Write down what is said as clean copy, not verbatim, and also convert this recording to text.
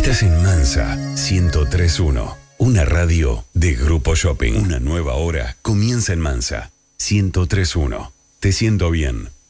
Estás en Mansa 103.1, una radio de Grupo Shopping. Una nueva hora comienza en Mansa 103.1. Te siento bien.